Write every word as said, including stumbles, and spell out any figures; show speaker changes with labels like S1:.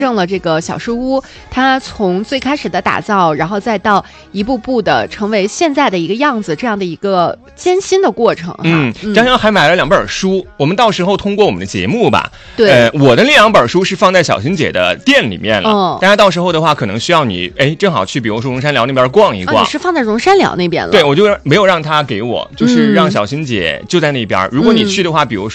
S1: 证了这个小树屋，它从最开始的打造，然后再到一步步的成为现在的一个样子，这样的一个艰辛的过程。
S2: 嗯，张扬还买了两本书，我们到时候通过我们的节目吧。
S1: 对，
S2: 呃，我的那两本书是放在小欣姐的店里面了。嗯，大家到时候的话，可能需要你，哎，正好去，比如说荣山寮那边逛一逛。
S1: 哦，你是放在荣山寮那边了？
S2: 对，我就没有让他给我，就是让小欣姐就在那边。嗯、如果你去的话，比如说。